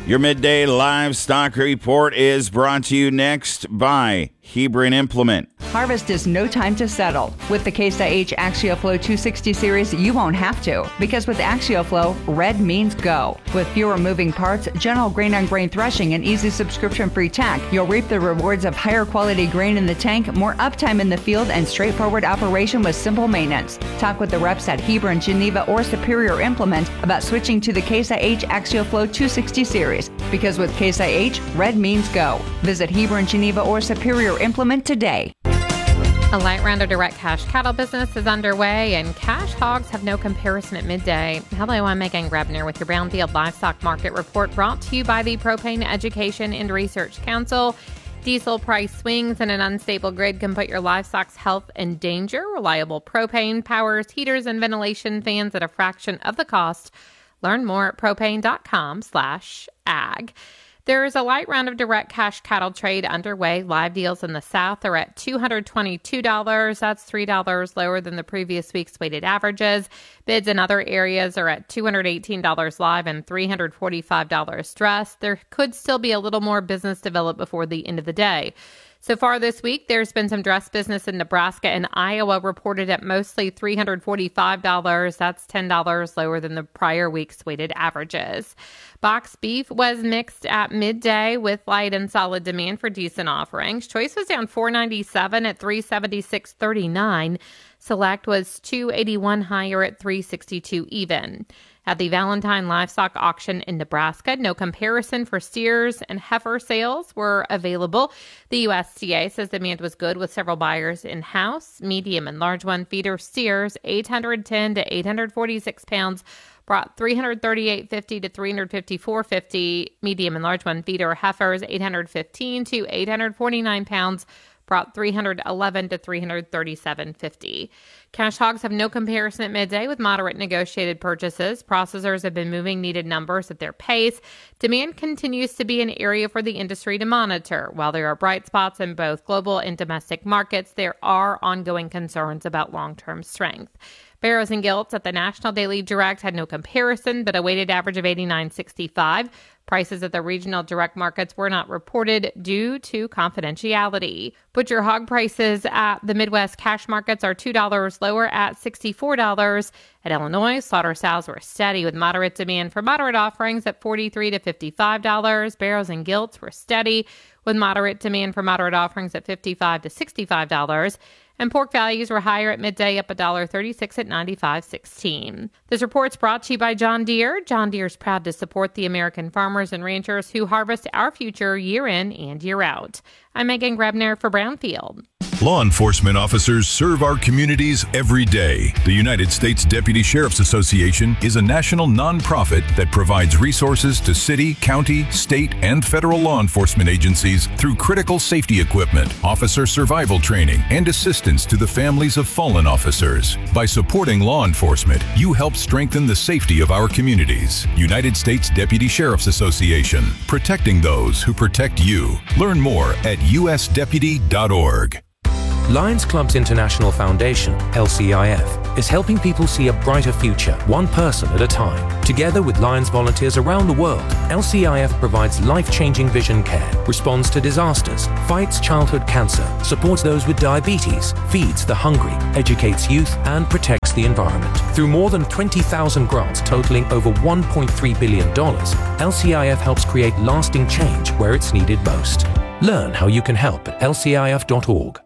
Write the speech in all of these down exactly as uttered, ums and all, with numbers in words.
Your midday livestock report is brought to you next by Hebron Implement. Harvest is no time to settle. With the Case I H AxioFlow two sixty series, you won't have to, because with AxioFlow, red means go. With fewer moving parts, gentle grain-on-grain threshing, and easy subscription-free tack, you'll reap the rewards of higher quality grain in the tank, more uptime in the field, and straightforward operation with simple maintenance. Talk with the reps at Hebron, Geneva, or Superior Implement about switching to the Case I H AxioFlow two sixty series, because with Case I H, red means go. Visit Hebron, Geneva, or Superior Implement today. A light round of direct cash cattle business is underway, and cash hogs have no comparison at midday. Hello, I'm Megan Grebner with your Brownfield Livestock Market Report, brought to you by the Propane Education and Research Council. Diesel price swings and an unstable grid can put your livestock's health in danger. Reliable propane powers heaters and ventilation fans at a fraction of the cost. Learn more at propane.com slash ag. There is a light round of direct cash cattle trade underway. Live deals in the South are at two hundred twenty-two dollars. That's three dollars lower than the previous week's weighted averages. Bids in other areas are at two hundred eighteen dollars live and three hundred forty-five dollars dress. There could still be a little more business developed before the end of the day. So far this week, there's been some dress business in Nebraska and Iowa reported at mostly three hundred forty-five dollars. That's ten dollars lower than the prior week's weighted averages. Box beef was mixed at midday with light and solid demand for decent offerings. Choice was down four ninety-seven at three seventy-six thirty-nine. Select was two eighty-one higher at three sixty-two even. At the Valentine Livestock Auction in Nebraska, no comparison for steers and heifer sales were available. The U S D A says demand was good with several buyers in-house. Medium and large one feeder steers, eight hundred ten to eight hundred forty-six pounds, brought three hundred thirty-eight fifty to three hundred fifty-four fifty. Medium and large one feeder heifers, eight hundred fifteen to eight hundred forty-nine pounds, brought three hundred eleven to three hundred thirty-seven fifty. Cash hogs have no comparison at midday with moderate negotiated purchases. Processors have been moving needed numbers at their pace. Demand continues to be an area for the industry to monitor. While there are bright spots in both global and domestic markets, there are ongoing concerns about long-term strength. Barrows and Gilts at the National Daily Direct had no comparison, but a weighted average of eighty-nine sixty-five. Prices at the regional direct markets were not reported due to confidentiality. Butcher hog prices at the Midwest cash markets are two dollars lower at sixty-four dollars. At Illinois, slaughter sows were steady with moderate demand for moderate offerings at forty-three to fifty-five dollars. Barrows and Gilts were steady with moderate demand for moderate offerings at fifty-five to sixty-five dollars. And pork values were higher at midday, up one dollar thirty-six at ninety-five sixteen. This report's brought to you by John Deere. John Deere's proud to support the American farmers and ranchers who harvest our future year in and year out. I'm Megan Grebner for Brownfield. Law enforcement officers serve our communities every day. The United States Deputy Sheriff's Association is a national nonprofit that provides resources to city, county, state, and federal law enforcement agencies through critical safety equipment, officer survival training, and assistance to the families of fallen officers. By supporting law enforcement, you help strengthen the safety of our communities. United States Deputy Sheriff's Association, protecting those who protect you. Learn more at u s deputy dot org. Lions Clubs International Foundation, L C I F, is helping people see a brighter future, one person at a time. Together with Lions volunteers around the world, L C I F provides life-changing vision care, responds to disasters, fights childhood cancer, supports those with diabetes, feeds the hungry, educates youth, and protects the environment. Through more than twenty thousand grants totaling over one point three billion dollars, L C I F helps create lasting change where it's needed most. Learn how you can help at L C I F dot org.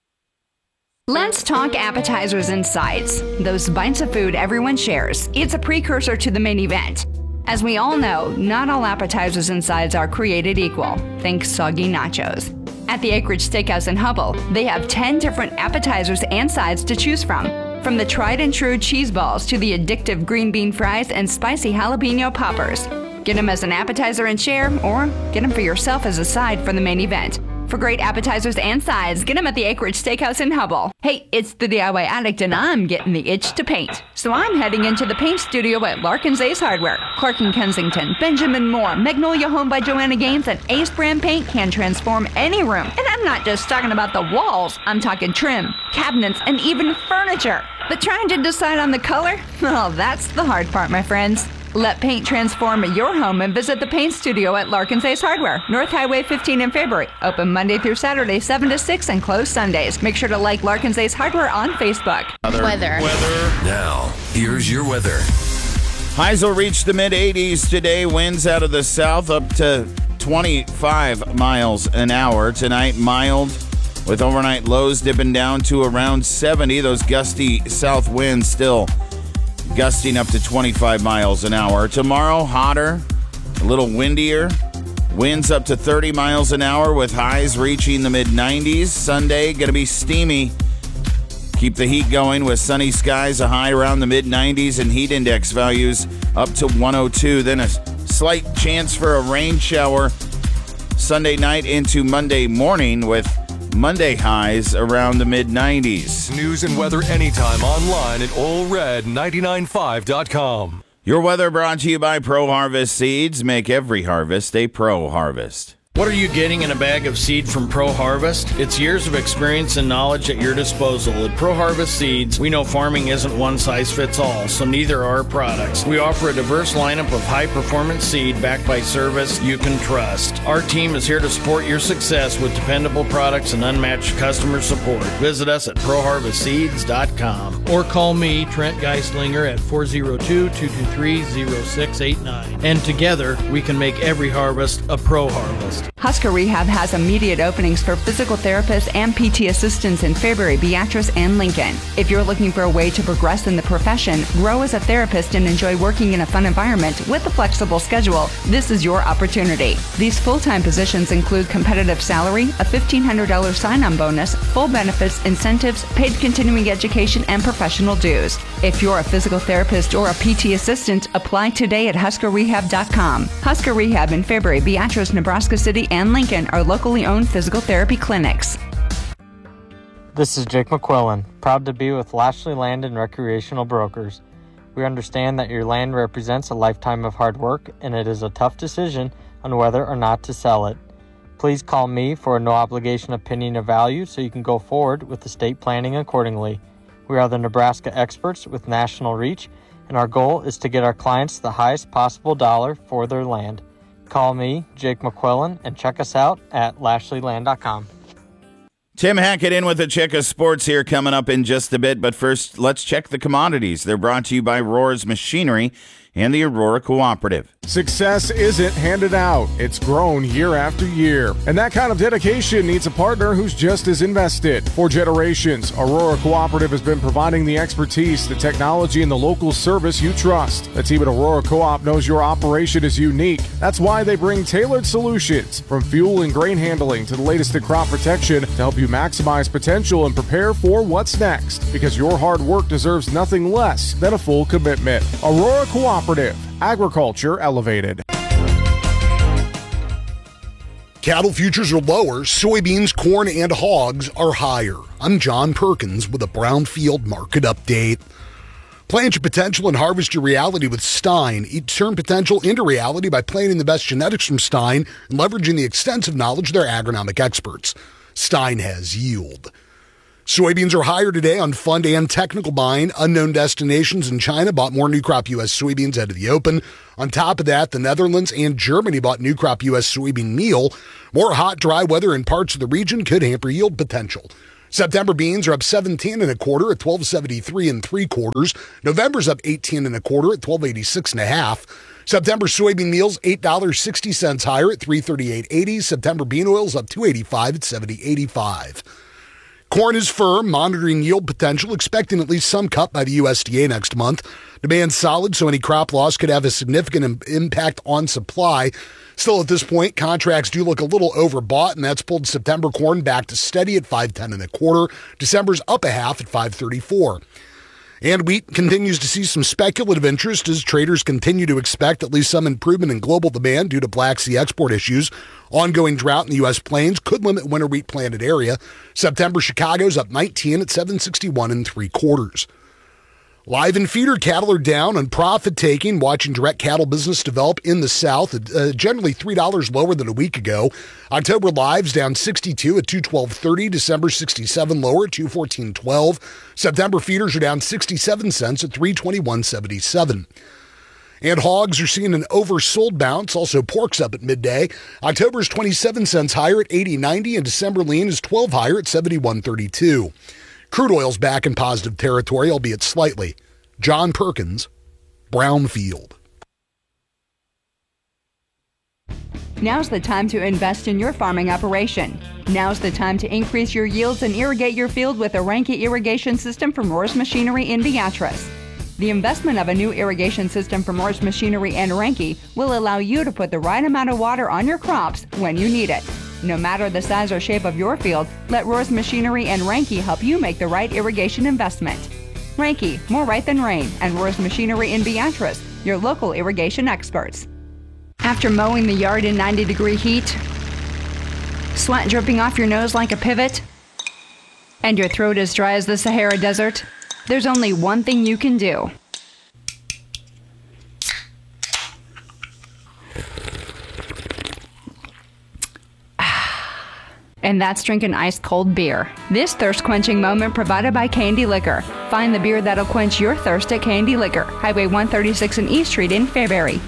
Let's talk appetizers and sides. Those bites of food everyone shares. It's a precursor to the main event. As we all know, not all appetizers and sides are created equal. Think soggy nachos. At the Acreage Steakhouse in Hubble, they have ten different appetizers and sides to choose from. From the tried and true cheese balls to the addictive green bean fries and spicy jalapeno poppers. Get them as an appetizer and share, or get them for yourself as a side for the main event. For great appetizers and sides, get them at the Acreage Steakhouse in Hubble. Hey, it's the D I Y Addict and I'm getting the itch to paint. So I'm heading into the paint studio at Larkin's Ace Hardware. Clark and Kensington, Benjamin Moore, Magnolia Home by Joanna Gaines, and Ace Brand Paint can transform any room. And I'm not just talking about the walls, I'm talking trim, cabinets, and even furniture. But trying to decide on the color? Well, that's the hard part, my friends. Let paint transform your home and visit the paint studio at Larkin's Ace Hardware, North Highway fifteen in Fairbury. Open Monday through Saturday, seven to six, and closed Sundays. Make sure to like Larkin's Ace Hardware on Facebook. Weather. Weather. Now, here's your weather. Highs will reach the mid eighties today. Winds out of the south up to twenty-five miles an hour. Tonight, mild with overnight lows dipping down to around seventy. Those gusty south winds still gusting up to twenty-five miles an hour. Tomorrow, hotter, a little windier. Winds up to thirty miles an hour with highs reaching the mid nineties. Sunday, going to be steamy. Keep the heat going with sunny skies, a high around the mid nineties, and heat index values up to one oh two. Then a slight chance for a rain shower Sunday night into Monday morning with Monday highs around the mid nineties. News and weather anytime online at Ole Red nine nine five dot com. Your weather brought to you by Pro Harvest Seeds. Make every harvest a Pro Harvest. What are you getting in a bag of seed from Pro Harvest? It's years of experience and knowledge at your disposal. At Pro Harvest Seeds, we know farming isn't one size fits all, so neither are our products. We offer a diverse lineup of high-performance seed backed by service you can trust. Our team is here to support your success with dependable products and unmatched customer support. Visit us at pro harvest seeds dot com or call me, Trent Geislinger, at four oh two, two two three, oh six eight nine. And together, we can make every harvest a Pro Harvest. Husker Rehab has immediate openings for physical therapists and P T assistants in Fairbury, Beatrice, and Lincoln. If you're looking for a way to progress in the profession, grow as a therapist, and enjoy working in a fun environment with a flexible schedule, this is your opportunity. These full-time positions include competitive salary, a fifteen hundred dollars sign-on bonus, full benefits, incentives, paid continuing education, and professional dues. If you're a physical therapist or a P T assistant, apply today at husker rehab dot com. Husker Rehab in Fairbury, Beatrice, Nebraska City, and Lincoln are locally owned physical therapy clinics. This is Jake McQuillan, proud to be with Lashley Land and Recreational Brokers. We understand that your land represents a lifetime of hard work, and it is a tough decision on whether or not to sell it. Please call me for a no-obligation opinion of value so you can go forward with estate planning accordingly. We are the Nebraska experts with national reach, and our goal is to get our clients the highest possible dollar for their land. Call me, Jake McQuillan, and check us out at lashley land dot com. Tim Hackett in with the Check of Sports here coming up in just a bit. But first, let's check the commodities. They're brought to you by Rohr's Machinery and the Aurora Cooperative. Success isn't handed out. It's grown year after year. And that kind of dedication needs a partner who's just as invested. For generations, Aurora Cooperative has been providing the expertise, the technology, and the local service you trust. The team at Aurora Co-op knows your operation is unique. That's why they bring tailored solutions, from fuel and grain handling to the latest in crop protection, to help you maximize potential and prepare for what's next. Because your hard work deserves nothing less than a full commitment. Aurora Cooperative. Agriculture elevated. Cattle futures are lower, soybeans, corn, and hogs are higher. I'm John Perkins with a Brownfield Market Update. Plant your potential and harvest your reality with Stein. Turn potential into reality by planting the best genetics from Stein and leveraging the extensive knowledge of their agronomic experts. Stein has yield. Soybeans are higher today on fund and technical buying. Unknown destinations in China bought more new crop U S soybeans ahead of the open. On top of that, the Netherlands and Germany bought new crop U S soybean meal. More hot, dry weather in parts of the region could hamper yield potential. September beans are up seventeen and a quarter at twelve seventy-three and three quarters. November's up eighteen and a quarter at twelve eighty-six and a half. September soybean meal's eight dollars and sixty cents higher at three thirty-eight eighty. September bean oil's up two eighty-five at seventy eighty-five. Corn is firm, monitoring yield potential, expecting at least some cut by the U S D A next month. Demand solid, so any crop loss could have a significant im- impact on supply. Still, at this point, contracts do look a little overbought, and that's pulled September corn back to steady at five ten and a quarter. December's up a half at five thirty-four. And wheat continues to see some speculative interest as traders continue to expect at least some improvement in global demand due to Black Sea export issues. Ongoing drought in the U S plains could limit winter wheat planted area. September Chicago's up nineteen at seven sixty-one and three quarters. Live and feeder cattle are down on profit taking, watching direct cattle business develop in the South, uh, generally three dollars lower than a week ago. October lives down sixty-two at two twelve thirty, December sixty-seven lower at two fourteen twelve. September feeders are down sixty-seven cents at three twenty-one seventy-seven. And hogs are seeing an oversold bounce. Also, pork's up at midday. October is twenty-seven cents higher at eighty ninety, and December lean is twelve higher at seventy-one thirty-two. Crude oil's back in positive territory, albeit slightly. John Perkins, Brownfield. Now's the time to invest in your farming operation. Now's the time to increase your yields and irrigate your field with a Reinke irrigation system from Roars Machinery in Beatrice. The investment of a new irrigation system from Roars Machinery and Reinke will allow you to put the right amount of water on your crops when you need it. No matter the size or shape of your field, let Roars Machinery and Reinke help you make the right irrigation investment. Reinke, more right than rain, and Roars Machinery in Beatrice, your local irrigation experts. After mowing the yard in ninety degree heat, sweat dripping off your nose like a pivot, and your throat as dry as the Sahara Desert, there's only one thing you can do. And that's drinking ice cold beer. This thirst quenching moment provided by Candy Liquor. Find the beer that'll quench your thirst at Candy Liquor, Highway one thirty-six and East Street in Fairbury.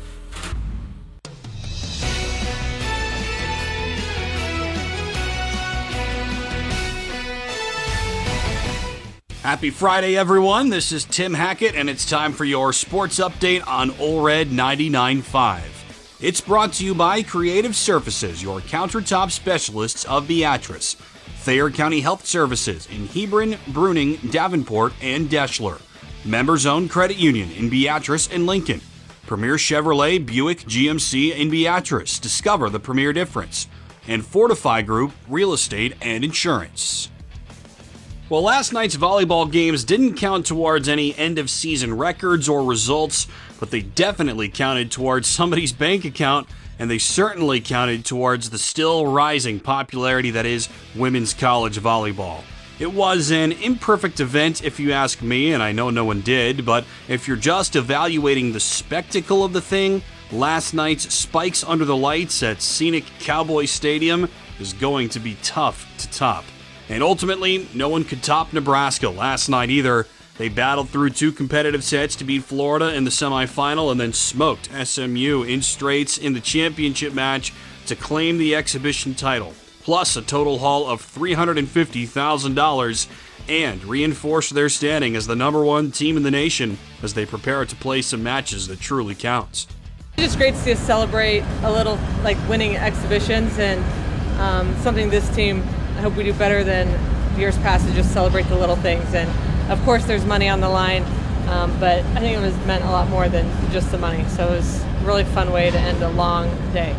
Happy Friday, everyone. This is Tim Hackett, and it's time for your sports update on Ole Red ninety-nine point five. It's brought to you by Creative Surfaces, your countertop specialists of Beatrice. Thayer County Health Services in Hebron, Bruning, Davenport, and Deschler. Members-owned credit union in Beatrice and Lincoln. Premier Chevrolet Buick G M C in Beatrice. Discover the premier difference. And Fortify Group, real estate and insurance. Well, last night's volleyball games didn't count towards any end-of-season records or results, but they definitely counted towards somebody's bank account, and they certainly counted towards the still rising popularity that is women's college volleyball. It was an imperfect event, if you ask me, and I know no one did, but if you're just evaluating the spectacle of the thing, last night's Spikes Under the Lights at scenic Cowboy Stadium is going to be tough to top. And ultimately, no one could top Nebraska last night either. They battled through two competitive sets to beat Florida in the semifinal and then smoked S M U in straights in the championship match to claim the exhibition title, plus a total haul of three hundred fifty thousand dollars, and reinforce their standing as the number one team in the nation as they prepare to play some matches that truly counts. It's just great to see us celebrate a little, like winning exhibitions, and um, something this team, I hope we do better than years past, to just celebrate the little things. And of course there's money on the line, um, but I think it was meant a lot more than just the money. So it was a really fun way to end a long day.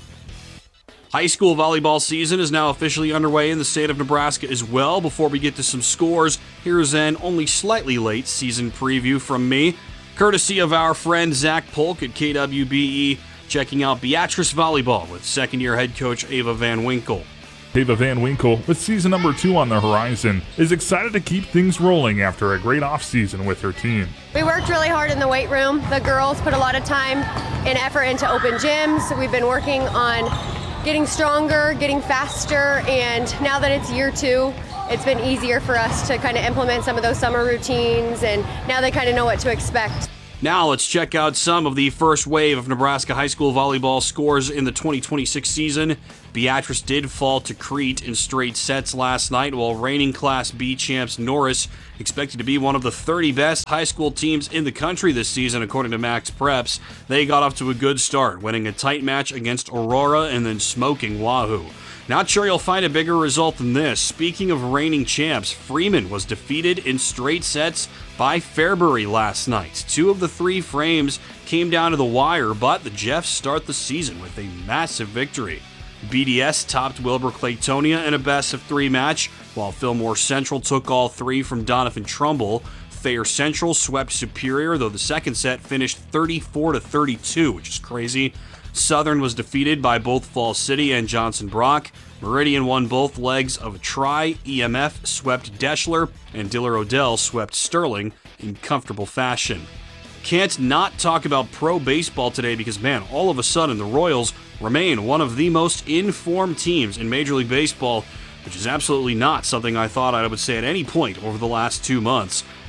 High school volleyball season is now officially underway in the state of Nebraska as well. Before we get to some scores, here's an only slightly late season preview from me, courtesy of our friend Zach Polk at K W B E, checking out Beatrice Volleyball with second-year head coach Ava Van Winkle. Ava Van Winkle, with season number two on the horizon, is excited to keep things rolling after a great offseason with her team. We worked really hard in the weight room. The girls put a lot of time and effort into open gyms. We've been working on getting stronger, getting faster, and now that it's year two, it's been easier for us to kind of implement some of those summer routines, and now they kind of know what to expect. Now let's check out some of the first wave of Nebraska high school volleyball scores in the twenty twenty-six season. Beatrice did fall to Crete in straight sets last night, while reigning Class B champs Norris, expected to be one of the thirty best high school teams in the country this season, according to Max Preps. They got off to a good start, winning a tight match against Aurora and then smoking Wahoo. Not sure you'll find a bigger result than this. Speaking of reigning champs, Freeman was defeated in straight sets by Fairbury last night. Two of the three frames came down to the wire, but the Jeffs start the season with a massive victory. B D S topped Wilbur Claytonia in a best-of-three match, while Fillmore Central took all three from Donovan Trumbull. Thayer Central swept Superior, though the second set finished thirty-four to thirty-two, which is crazy. Southern was defeated by both Falls City and Johnson Brock. Meridian won both legs of a try. E M F swept Deschler, and Diller Odell swept Sterling in comfortable fashion. Can't not talk about pro baseball today because, man, all of a sudden the Royals remain one of the most informed teams in Major League Baseball, which is absolutely not something I thought I would say at any point over the last two months.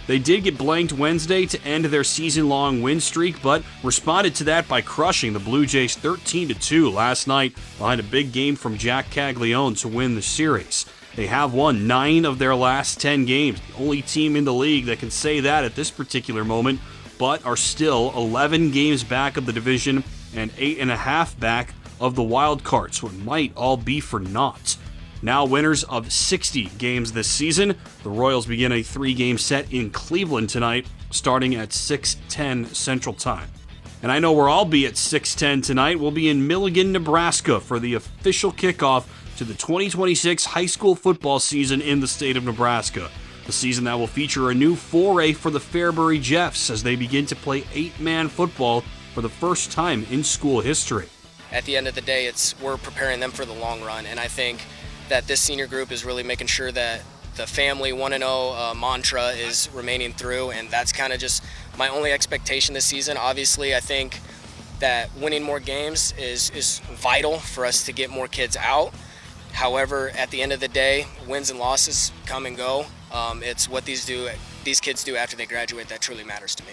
They did get blanked Wednesday to end their season-long win streak, but responded to that by crushing the Blue Jays thirteen to two last night behind a big game from Jack Caglione to win the series. They have won nine of their last ten games, the only team in the league that can say that at this particular moment, but are still eleven games back of the division and eight and a half back of the wild card, so it might all be for naught. Now winners of sixty games this season, the Royals begin a three-game set in Cleveland tonight, starting at six ten Central Time. And I know where I'll be at six ten tonight. We'll be in Milligan, Nebraska for the official kickoff to the twenty twenty-six high school football season in the state of Nebraska. The season that will feature a new foray for the Fairbury Jeffs as they begin to play eight-man football for the first time in school history. At the end of the day, it's we're preparing them for the long run, and I think that this senior group is really making sure that the family one and oh uh, mantra is remaining through, and that's kind of just my only expectation this season. Obviously, I think that winning more games is, is vital for us to get more kids out. However, at the end of the day, wins and losses come and go. Um, it's what these do, these kids do after they graduate that truly matters to me.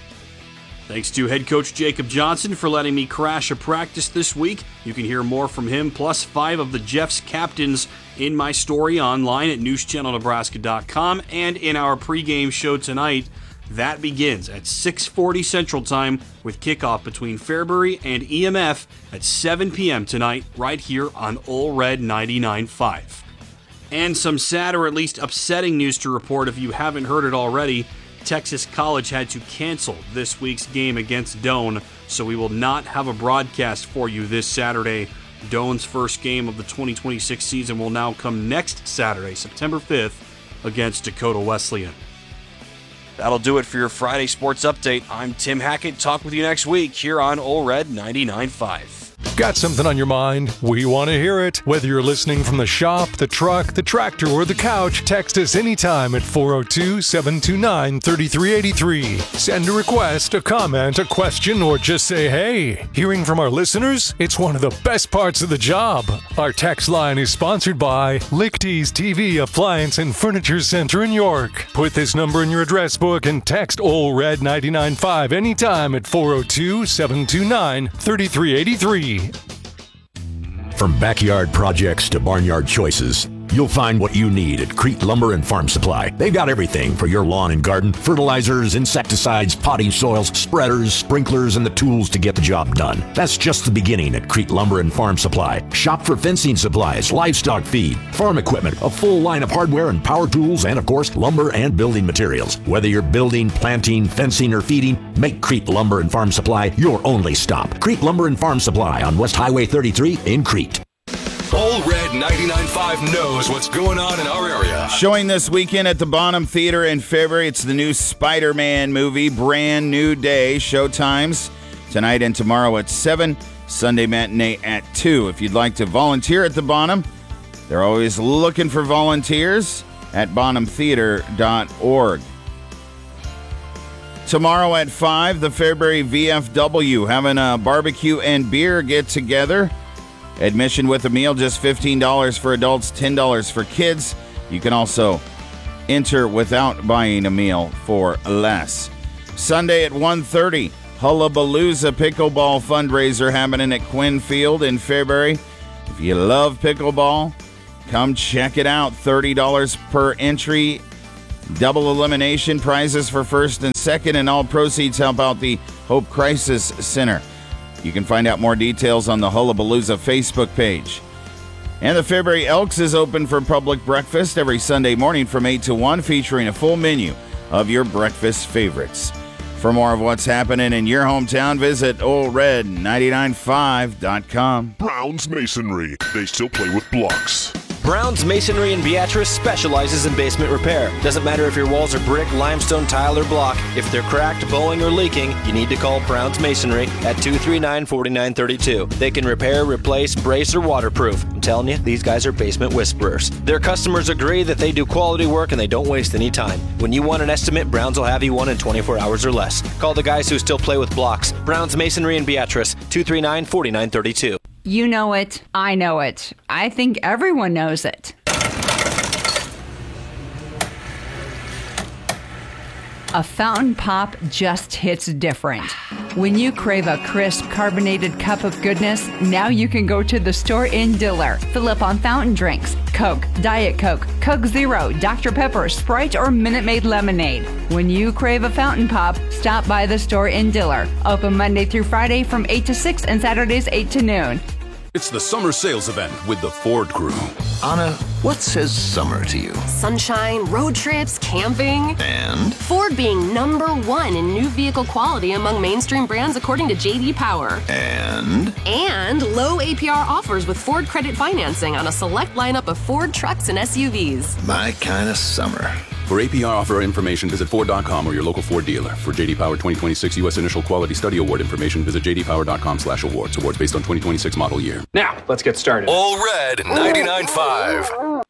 Thanks to head coach Jacob Johnson for letting me crash a practice this week. You can hear more from him, plus five of the Jeffs captains in my story online at news channel nebraska dot com and in our pregame show tonight. That begins at six forty Central Time with kickoff between Fairbury and E M F at seven p.m. tonight right here on Ole Red ninety-nine point five. And some sad or at least upsetting news to report if you haven't heard it already. Texas College had to cancel this week's game against Doane, so we will not have a broadcast for you this Saturday. Doane's first game of the twenty twenty-six season will now come next Saturday, September fifth, against Dakota Wesleyan. That'll do it for your Friday Sports Update. I'm Tim Hackett. Talk with you next week here on Ole Red ninety-nine point five. Got something on your mind? We want to hear it. Whether you're listening from the shop, the truck, the tractor, or the couch, text us anytime at four oh two, seven two nine, three three eight three. Send a request, a comment, a question, or just say hey. Hearing from our listeners? It's one of the best parts of the job. Our text line is sponsored by Lichty's T V, Appliance, and Furniture Center in York. Put this number in your address book and text Ole Red ninety-nine point five anytime at four oh two, seven two nine, three three eight three. From backyard projects to barnyard choices, you'll find what you need at Crete Lumber and Farm Supply. They've got everything for your lawn and garden: fertilizers, insecticides, potting soils, spreaders, sprinklers, and the tools to get the job done. That's just the beginning at Crete Lumber and Farm Supply. Shop for fencing supplies, livestock feed, farm equipment, a full line of hardware and power tools, and of course, lumber and building materials. Whether you're building, planting, fencing, or feeding, make Crete Lumber and Farm Supply your only stop. Crete Lumber and Farm Supply on West Highway thirty-three in Crete. Ole Red ninety-nine point five knows what's going on in our area. Showing this weekend at the Bonham Theater in February, it's the new Spider-Man movie, Brand New Day. Showtimes tonight and tomorrow at seven, Sunday matinee at two. If you'd like to volunteer at the Bonham, they're always looking for volunteers at bonham theater dot org. Tomorrow at five, the Fairbury V F W having a barbecue and beer get-together. Admission with a meal, just fifteen dollars for adults, ten dollars for kids. You can also enter without buying a meal for less. Sunday at one thirty, Hullabalooza Pickleball Fundraiser happening at Quinn Field in Fairbury. If you love pickleball, come check it out. thirty dollars per entry. Double elimination, prizes for first and second, and all proceeds help out the Hope Crisis Center. You can find out more details on the Hullabalooza Facebook page. And the Fairbury Elks is open for public breakfast every Sunday morning from eight to one, featuring a full menu of your breakfast favorites. For more of what's happening in your hometown, visit Ole Red ninety-nine point five dot com. Brown's Masonry. They still play with blocks. Brown's Masonry in Beatrice specializes in basement repair. Doesn't matter if your walls are brick, limestone, tile, or block. If they're cracked, bowing, or leaking, you need to call Brown's Masonry at two three nine, four nine three two. They can repair, replace, brace, or waterproof. I'm telling you, these guys are basement whisperers. Their customers agree that they do quality work and they don't waste any time. When you want an estimate, Brown's will have you one in twenty-four hours or less. Call the guys who still play with blocks. Brown's Masonry in Beatrice, two three nine, four nine three two. You know it. I know it. I think everyone knows it. A fountain pop just hits different. When you crave a crisp, carbonated cup of goodness, now you can go to the store in Diller. Fill up on fountain drinks, Coke, Diet Coke, Coke Zero, Doctor Pepper, Sprite, or Minute Maid lemonade. When you crave a fountain pop, stop by the store in Diller. Open Monday through Friday from eight to six and Saturdays eight to noon. It's the summer sales event with the Ford Crew. Anna, what says summer to you? Sunshine, road trips, camping. And? Ford being number one in new vehicle quality among mainstream brands according to J D Power. And? And low A P R offers with Ford credit financing on a select lineup of Ford trucks and S U Vs. My kind of summer. For A P R offer information, visit Ford dot com or your local Ford dealer. For J D Power twenty twenty-six U S Initial Quality Study Award information, visit J D Power dot com slash awards. Awards based on twenty twenty-six model year. Now, let's get started. All Red ninety-nine point five.